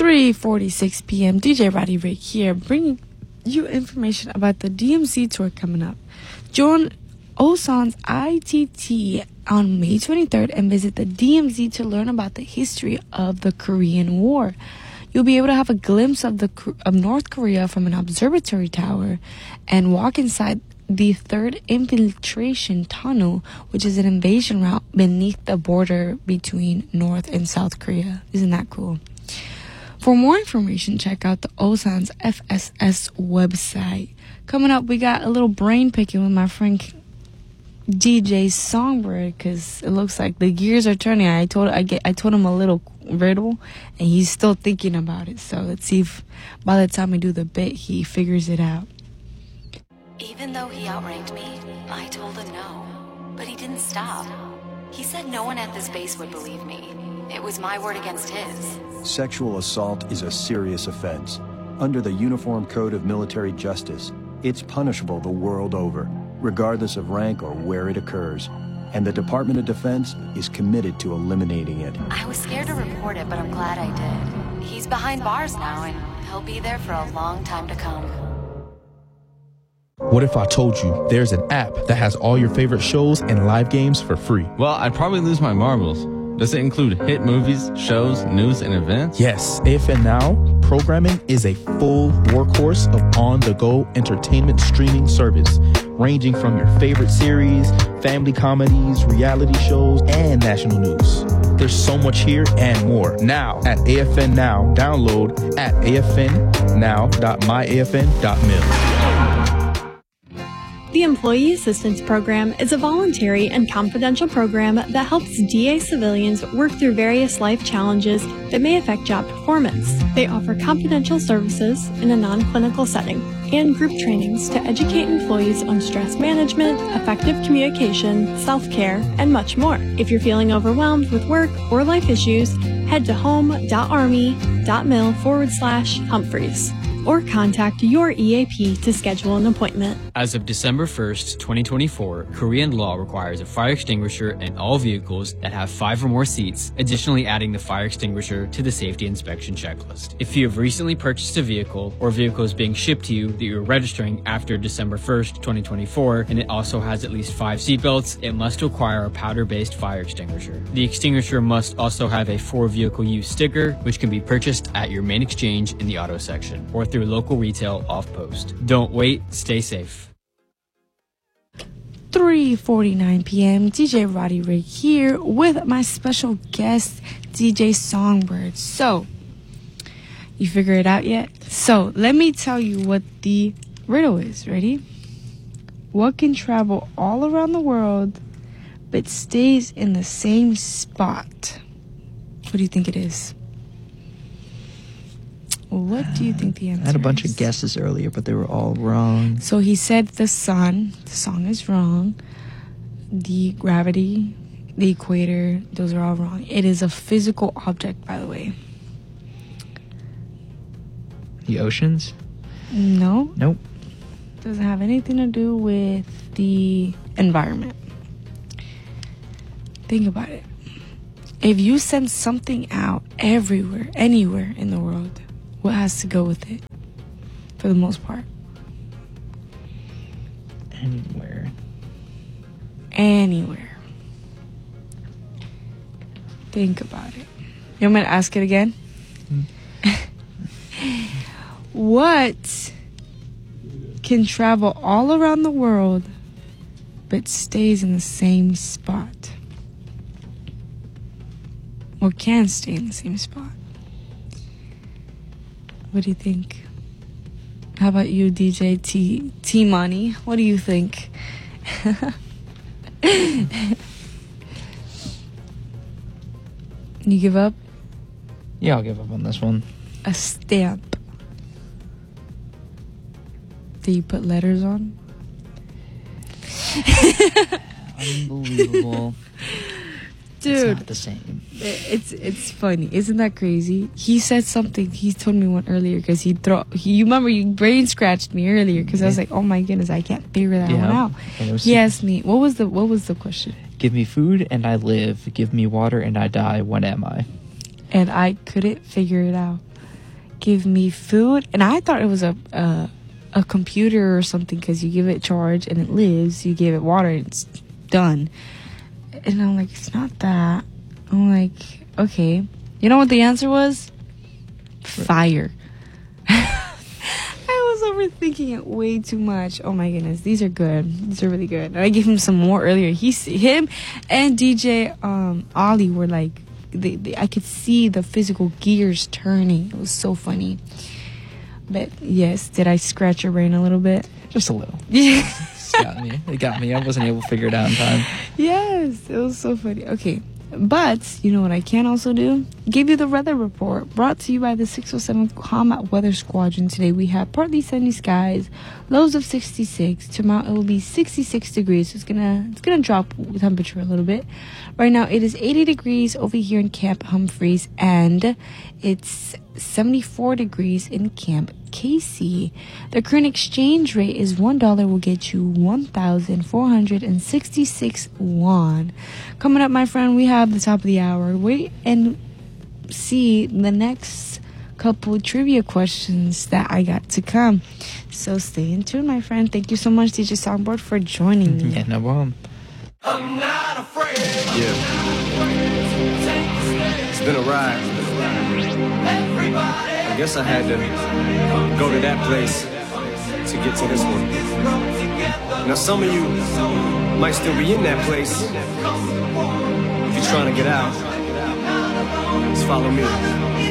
3:46 p.m. DJ Roddy Rick here, bringing you information about the DMC tour coming up. Join Osan's ITT on May 23rd and visit the DMZ to learn about the history of the Korean War. You'll be able to have a glimpse of North Korea from an observatory tower and walk inside the third infiltration tunnel, which is an invasion route beneath the border between North and South Korea. Isn't that cool? For more information, check out the Osan's FSS website. Coming up, we got a little brain picking with my friend DJ Songbird, because it looks like the gears are turning. I told him a little riddle, and he's still thinking about it. So let's see if by the time we do the bit, he figures it out. Even though he outranked me, I told him no. But he didn't stop. He said no one at this base would believe me. It was my word against his. Sexual assault is a serious offense. Under the Uniform Code of Military Justice, it's punishable the world over, regardless of rank or where it occurs. And the Department of Defense is committed to eliminating it. I was scared to report it, but I'm glad I did. He's behind bars now, and he'll be there for a long time to come. What if I told you there's an app that has all your favorite shows and live games for free? Well, I'd probably lose my marbles. Does it include hit movies, shows, news, and events? Yes. AFN Now programming is a full workhorse of on-the-go entertainment streaming service, ranging from your favorite series, family comedies, reality shows, and national news. There's so much here and more now at AFN Now. Download at afnnow.myafn.mil. The Employee Assistance Program is a voluntary and confidential program that helps DA civilians work through various life challenges that may affect job performance. They offer confidential services in a non-clinical setting and group trainings to educate employees on stress management, effective communication, self-care, and much more. If you're feeling overwhelmed with work or life issues, head to home.army.mil/Humphreys. or contact your EAP to schedule an appointment. As of December 1st, 2024, Korean law requires a fire extinguisher in all vehicles that have 5 or more seats, additionally adding the fire extinguisher to the safety inspection checklist. If you have recently purchased a vehicle or vehicle is being shipped to you that you're registering after December 1st, 2024, and it also has at least 5 seatbelts, it must require a powder-based fire extinguisher. The extinguisher must also have a for vehicle use sticker, which can be purchased at your main exchange in the auto section, or through local retail off-post. Don't wait, stay safe. 3:49 p.m. DJ Roddy Rick here with my special guest, DJ Songbird. So, you figure it out yet? So, let me tell you what the riddle is. Ready? What can travel all around the world but stays in the same spot? What do you think it is? What do you think the answer is? I had a bunch of guesses earlier, but they were all wrong. So he said the sun. The song is wrong. The gravity, the equator, those are all wrong. It is a physical object, by the way. The oceans? No. Nope. Doesn't have anything to do with the environment. Think about it. If you send something out everywhere, anywhere in the world, what has to go with it, for the most part? Anywhere. Think about it. You want me to ask it again? What can travel all around the world but stays in the same spot? Or can stay in the same spot? What do you think? How about you, DJ T Money? What do you think? You give up? Yeah, I'll give up on this one. A stamp that you put letters on? Unbelievable. Dude, it's not the same. It's funny. Isn't that crazy? He said something. He told me one earlier because you remember you brain scratched me earlier because I was like, oh my goodness, I can't figure that one out. He asked me, what was the question? Give me food and I live. Give me water and I die. What am I? And I couldn't figure it out. give me food, and I thought it was a computer or something, because you give it charge and it lives. You give it water and it's done. And I'm like, it's not that. I'm like, okay. You know what the answer was? Fire. I was overthinking it way too much. Oh my goodness, these are good. These are really good. And I gave him some more earlier. Him and DJ Ollie were like, I could see the physical gears turning. It was so funny. But yes, did I scratch your brain a little bit? Just a little. Yeah. It got me. I wasn't able to figure it out in time. Yes, it was so funny. Okay, but you know what I can also do? Give you the weather report, brought to you by the 607 Combat Weather Squadron. Today we have partly sunny skies, lows of 66. Tomorrow it will be 66 degrees. So it's gonna drop temperature a little bit. Right now it is 80 degrees over here in Camp Humphreys, and it's 74 degrees in Camp Casey. The current exchange rate is $1 will get you 1,466 won. Coming up, my friend, we have the top of the hour. Wait and see the next couple trivia questions that I got to come. So stay in tune, my friend. Thank you so much, DJ Songboard, for joining me. Yeah, no problem. I'm not afraid. Yeah. It's been a ride. I guess I had to go to that place to get to this one. Now some of you might still be in that place. If you're trying to get out, just follow me.